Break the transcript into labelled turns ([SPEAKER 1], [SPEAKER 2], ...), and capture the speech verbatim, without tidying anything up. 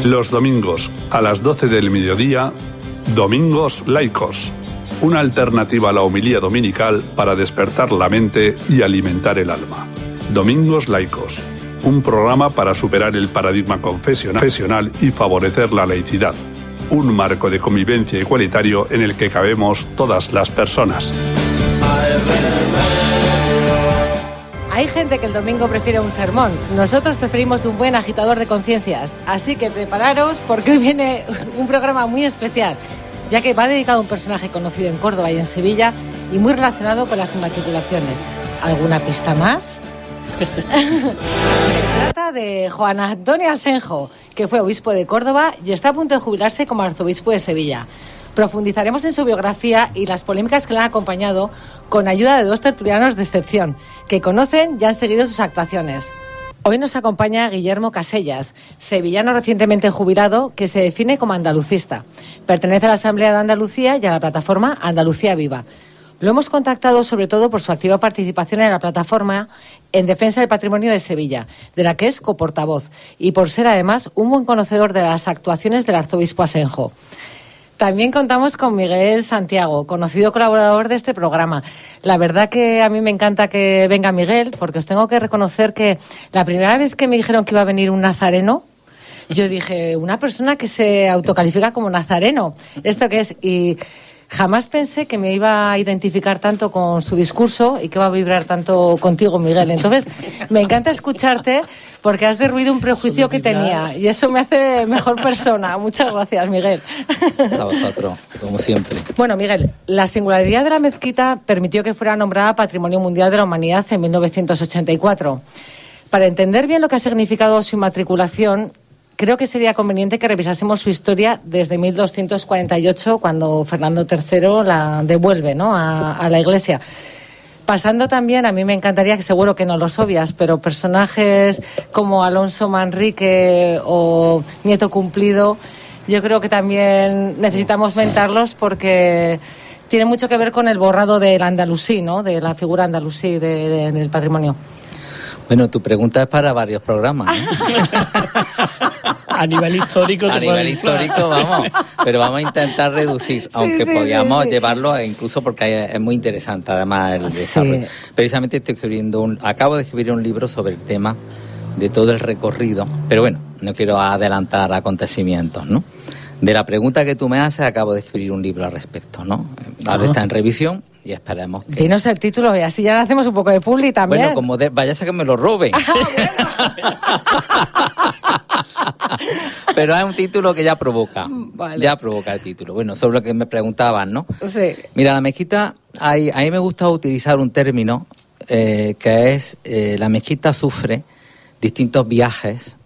[SPEAKER 1] Los domingos, a las doce del mediodía, Domingos Laicos. Una alternativa a la homilía dominical para despertar la mente y alimentar el alma. Domingos Laicos. Un programa para superar el paradigma confesional y favorecer la laicidad. Un marco de convivencia igualitario en el que cabemos todas las personas.
[SPEAKER 2] Hay gente que el domingo prefiere un sermón. Nosotros preferimos un buen agitador de conciencias. Así que prepararos porque hoy viene un programa muy especial, ya que va dedicado a un personaje conocido en Córdoba y en Sevilla y muy relacionado con las inmatriculaciones. ¿Alguna pista más? Se trata de Juan Antonio Asenjo, que fue obispo de Córdoba y está a punto de jubilarse como arzobispo de Sevilla. Profundizaremos en su biografía y las polémicas que le han acompañado con ayuda de dos tertulianos de excepción, que conocen y han seguido sus actuaciones. Hoy nos acompaña Guillermo Casellas, sevillano recientemente jubilado, que se define como andalucista. Pertenece a la Asamblea de Andalucía y a la plataforma Andalucía Viva. Lo hemos contactado sobre todo por su activa participación en la plataforma en defensa del patrimonio de Sevilla, de la que es coportavoz, y por ser además un buen conocedor de las actuaciones del arzobispo Asenjo. También contamos con Miguel Santiago, conocido colaborador de este programa. La verdad que a mí me encanta que venga Miguel, porque os tengo que reconocer que la primera vez que me dijeron que iba a venir un nazareno, yo dije, una persona que se autocalifica como nazareno, ¿esto qué es? Y jamás pensé que me iba a identificar tanto con su discurso y que va a vibrar tanto contigo, Miguel. Entonces, me encanta escucharte porque has derruido un prejuicio que tenía y eso me hace mejor persona. Muchas gracias, Miguel.
[SPEAKER 3] A vosotros, como siempre.
[SPEAKER 2] Bueno, Miguel, la singularidad de la mezquita permitió que fuera nombrada Patrimonio Mundial de la Humanidad en mil novecientos ochenta y cuatro. Para entender bien lo que ha significado su inmatriculación, creo que sería conveniente que revisásemos su historia desde mil doscientos cuarenta y ocho, cuando Fernando tercero la devuelve, ¿no?, a, a la Iglesia. Pasando también, a mí me encantaría, que seguro que no los obvias, pero personajes como Alonso Manrique o Nieto Cumplido, yo creo que también necesitamos mentarlos porque tiene mucho que ver con el borrado del andalusí, ¿no?, de la figura andalusí de, de, del patrimonio.
[SPEAKER 3] Bueno, tu pregunta es para varios programas, ¿eh?
[SPEAKER 4] A nivel histórico,
[SPEAKER 3] a nivel histórico, vamos, pero vamos a intentar reducir, sí, aunque sí, podíamos sí, sí. llevarlo a, incluso porque es muy interesante además el desarrollo. Sí. Precisamente estoy escribiendo un, acabo de escribir un libro sobre el tema de todo el recorrido, pero bueno, no quiero adelantar acontecimientos, ¿no? De la pregunta que tú me haces, acabo de escribir un libro al respecto, ¿no? Ahora está en revisión y esperemos que...
[SPEAKER 2] Dinos el título y así ya hacemos un poco de publi también.
[SPEAKER 3] Bueno, como de... vaya a que me lo roben. Ah, bueno. Pero es un título que ya provoca, vale. ya provoca el título. Bueno, sobre lo que me preguntaban, ¿no?
[SPEAKER 2] Sí.
[SPEAKER 3] Mira, la mezquita, hay, a mí me gusta utilizar un término eh, que es, eh, la mezquita sufre distintos viajes